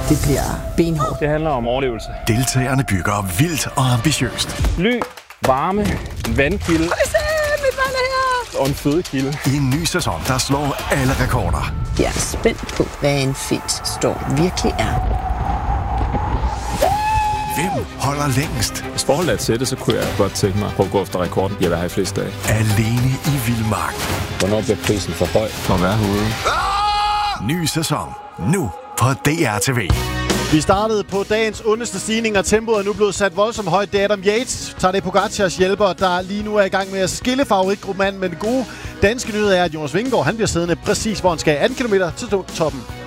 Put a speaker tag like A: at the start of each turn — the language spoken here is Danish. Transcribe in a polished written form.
A: Det bliver benhårdt.
B: Det handler om overlevelse.
C: Deltagerne bygger vildt og ambitiøst.
B: Ly, varme, en vandkilde og en fødekilde.
C: I en ny sæson, der slår alle rekorder.
A: Jeg er spændt på, hvad en Fit-storm virkelig er.
C: Hvem holder længst?
D: Hvis forholdet er til det, så kunne jeg godt tænke mig at gå efter rekorden. Jeg vil have i flest dage.
C: Alene i vildmark.
D: Hvornår bliver prisen for høj for at være herude?
C: Ny sæson. Nu på DRTV.
E: Vi startede på dagens ondeste stigning, og tempoet er nu blevet sat voldsomt højt. Det er Adam Yates, Tadej Pogacars hjælper, der lige nu er i gang med at skille favoritgruppen. Men den gode danske nyhed er, at Jonas Vingegaard han bliver siddende præcis, hvor han skal 18 km til toppen.